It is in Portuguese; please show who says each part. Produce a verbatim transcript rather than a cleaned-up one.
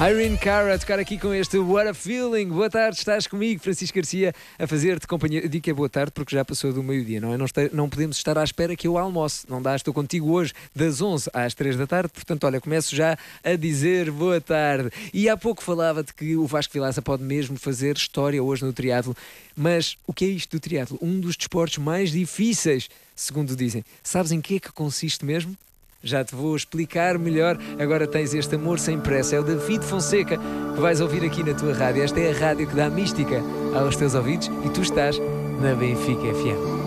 Speaker 1: Irene Cara a tocar aqui com este What a Feeling. Boa tarde, estás comigo, Francisco Garcia, a fazer-te companhia. Eu digo que é boa tarde porque já passou do meio-dia, não é? Não, está, não podemos estar à espera que eu almoce. Não dá, estou contigo hoje das onze às três da tarde. Portanto, olha, começo já a dizer boa tarde. E há pouco falava-te que o Vasco Vilaça pode mesmo fazer história hoje no triatlo. Mas o que é isto do triatlo? Um dos desportos mais difíceis, segundo dizem. Sabes em que é que consiste mesmo? Já te vou explicar melhor. Agora tens este Amor Sem Pressa. É o David Fonseca que vais ouvir aqui na tua rádio. Esta é a rádio que dá mística aos teus ouvidos e tu estás na Benfica F M.